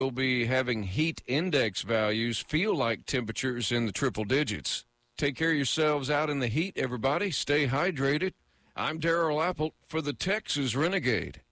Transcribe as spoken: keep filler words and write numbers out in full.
We'll be having heat index values feel like temperatures in the triple digits. Take care of yourselves out in the heat, everybody. Stay hydrated. I'm Daryl Apple for the Texas Renegade.